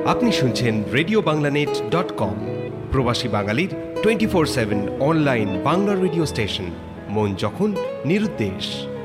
আপনি শুনছেন রেডিওবাংলানেট.কম, প্রবাসী বাঙালির 24/7 অনলাইন বাংলা রেডিও স্টেশন, মন যখন নিরুদ্দেশ।